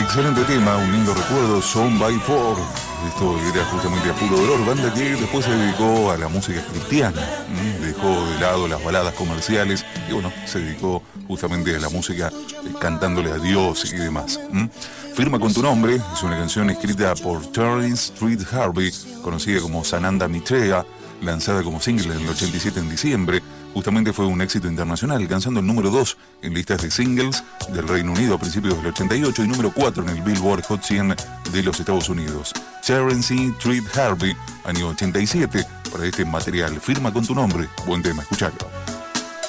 excelente tema, un lindo recuerdo, Son by Four. Esto era justamente a puro dolor, banda que después se dedicó a la música cristiana, dejó de lado las baladas comerciales y bueno, se dedicó justamente a la música cantándole a Dios y demás. Firma con tu nombre es una canción escrita por Terence Street Harvey, conocida como Sananda Mitrea, lanzada como single en el 87 en diciembre. Justamente fue un éxito internacional, alcanzando el número 2 en listas de singles del Reino Unido a principios del 88 y número 4 en el Billboard Hot 100 de los Estados Unidos. Terence Street Harvey, año 87, para este material. Firma con tu nombre. Buen tema, escuchalo.